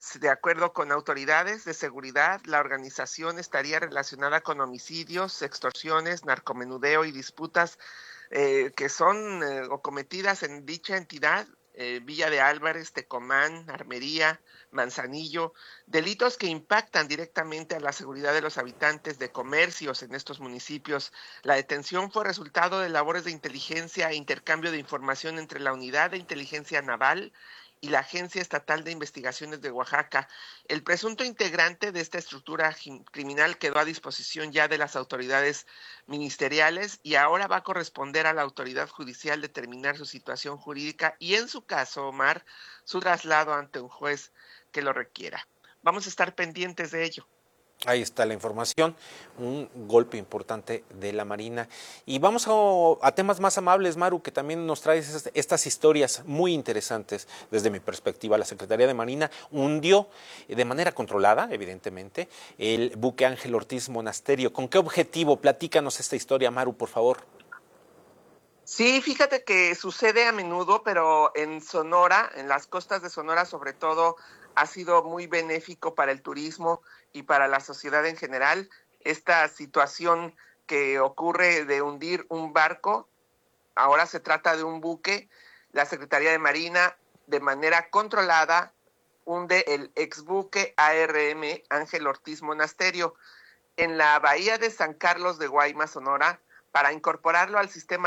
De acuerdo con autoridades de seguridad, la organización estaría relacionada con homicidios, extorsiones, narcomenudeo y disputas que son o cometidas en dicha entidad, Villa de Álvarez, Tecomán, Armería, Manzanillo, delitos que impactan directamente a la seguridad de los habitantes de comercios en estos municipios. La detención fue resultado de labores de inteligencia e intercambio de información entre la Unidad de Inteligencia Naval y la Agencia Estatal de Investigaciones de Oaxaca. El presunto integrante de esta estructura criminal quedó a disposición ya de las autoridades ministeriales y ahora va a corresponder a la autoridad judicial determinar su situación jurídica y, en su caso, Omar, su traslado ante un juez que lo requiera. Vamos a estar pendientes de ello. Ahí está la información, un golpe importante de la Marina. Y vamos a temas más amables, Maru, que también nos traes estas historias muy interesantes desde mi perspectiva. La Secretaría de Marina hundió de manera controlada, evidentemente, el buque Ángel Ortiz Monasterio. ¿Con qué objetivo? Platícanos esta historia, Maru, por favor. Sí, fíjate que sucede a menudo, pero en Sonora, en las costas de Sonora sobre todo, ha sido muy benéfico para el turismo y para la sociedad en general. Esta situación que ocurre de hundir un barco, ahora se trata de un buque. La Secretaría de Marina, de manera controlada, hunde el exbuque ARM Ángel Ortiz Monasterio en la bahía de San Carlos de Guaymas, Sonora, para incorporarlo al sistema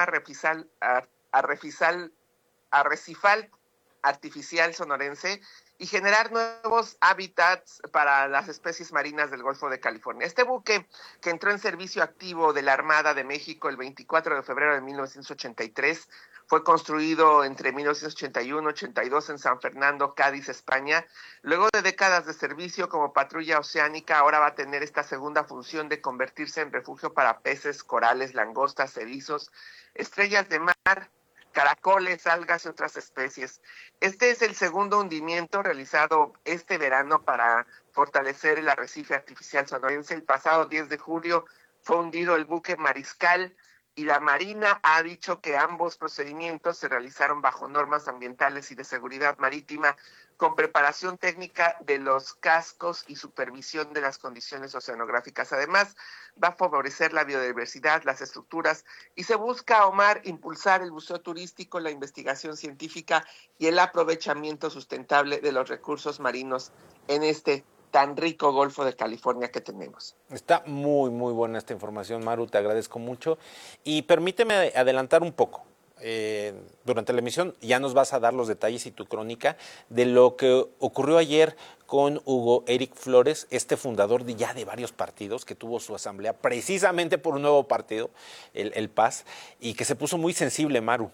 arrecifal artificial sonorense y generar nuevos hábitats para las especies marinas del Golfo de California. Este buque, que entró en servicio activo de la Armada de México el 24 de febrero de 1983, fue construido entre 1981 y 82 en San Fernando, Cádiz, España. Luego de décadas de servicio como patrulla oceánica, ahora va a tener esta segunda función de convertirse en refugio para peces, corales, langostas, erizos, estrellas de mar, caracoles, algas y otras especies. Este es el segundo hundimiento realizado este verano para fortalecer el arrecife artificial sonorense. El pasado 10 de julio fue hundido el buque Mariscal y la Marina ha dicho que ambos procedimientos se realizaron bajo normas ambientales y de seguridad marítima, con preparación técnica de los cascos y supervisión de las condiciones oceanográficas. Además, va a favorecer la biodiversidad, las estructuras y se busca, Omar, impulsar el buceo turístico, la investigación científica y el aprovechamiento sustentable de los recursos marinos en este tan rico Golfo de California que tenemos. Está muy, muy buena esta información, Maru, te agradezco mucho. Y permíteme adelantar un poco. Durante la emisión ya nos vas a dar los detalles y tu crónica de lo que ocurrió ayer con Hugo Eric Flores, este fundador de varios partidos que tuvo su asamblea precisamente por un nuevo partido, el PAS, y que se puso muy sensible, Maru.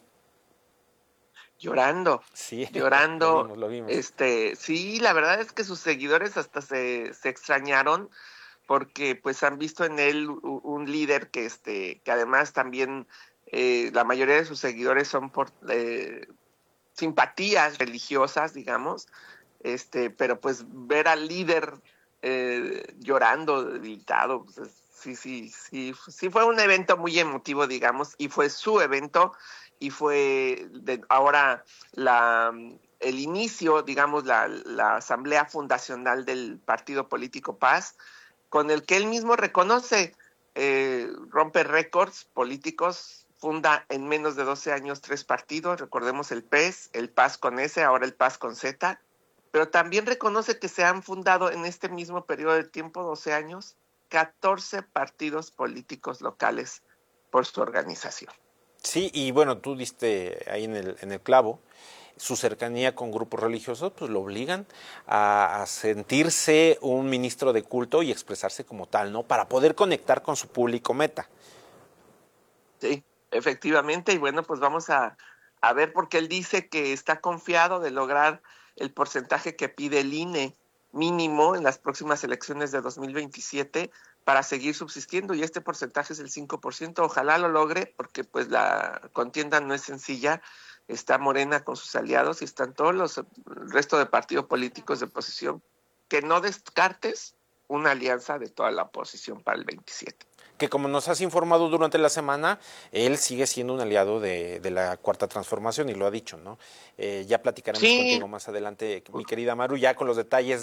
Llorando, sí, llorando. Lo vimos. Sí, la verdad es que sus seguidores hasta se extrañaron porque pues han visto en él un líder que además también la mayoría de sus seguidores son por simpatías religiosas, digamos, pero pues ver al líder llorando, debilitado, pues, sí fue un evento muy emotivo, digamos, y fue su evento, y fue ahora el inicio, digamos, la asamblea fundacional del partido político Paz, con el que él mismo reconoce, rompe récords políticos, funda en menos de 12 años 3 partidos, recordemos el PES, el PAS con S, ahora el PAS con Z, pero también reconoce que se han fundado en este mismo periodo de tiempo, 12 años, 14 partidos políticos locales por su organización. Sí, y bueno, tú diste ahí en el clavo. Su cercanía con grupos religiosos pues lo obligan a sentirse un ministro de culto y expresarse como tal, ¿no? Para poder conectar con su público meta. Sí, efectivamente, y bueno, pues vamos a ver, porque él dice que está confiado de lograr el porcentaje que pide el INE mínimo en las próximas elecciones de 2027 para seguir subsistiendo, y este porcentaje es el 5%. Ojalá lo logre, porque pues la contienda no es sencilla. Está Morena con sus aliados y están todos el resto de partidos políticos de oposición. Que no descartes una alianza de toda la oposición para el 27. Que como nos has informado durante la semana, él sigue siendo un aliado de la Cuarta Transformación y lo ha dicho, ¿no? Ya platicaremos contigo más adelante, mi querida Maru, ya con los detalles